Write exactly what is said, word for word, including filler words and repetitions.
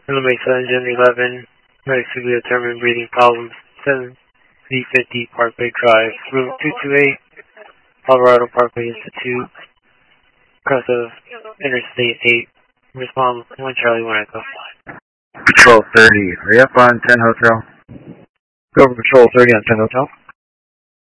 Mesa Engine eleven, medically determined breathing problems, seven Z fifty Parkway Drive, room two two eight, Colorado Parkway Institute, cross of Interstate eight, respond one Charlie one Echo. Patrol thirty, are you up on ten Hotel? Go over Patrol thirty on ten Hotel.